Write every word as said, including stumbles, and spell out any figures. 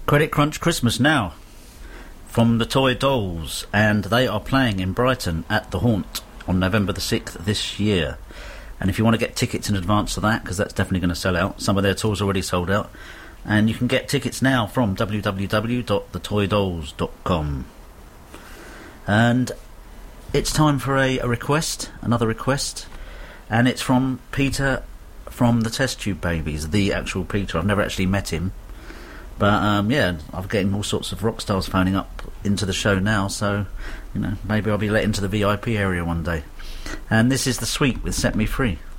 Credit Crunch Christmas now from the Toy Dolls, and they are playing in Brighton at the Haunt on November the sixth this year. And if you want to get tickets in advance of that, because that's definitely going to sell out, some of their tours are already sold out, and you can get tickets now from w w w dot the toy dolls dot com. And it's time for a, a request, another request, and it's from Peter from the Test Tube Babies, the actual Peter. I've never actually met him. But, um, yeah, I'm getting all sorts of rock stars phoning up into the show now, so, you know, maybe I'll be let into the V I P area one day. And this is The Sweet with Set Me Free.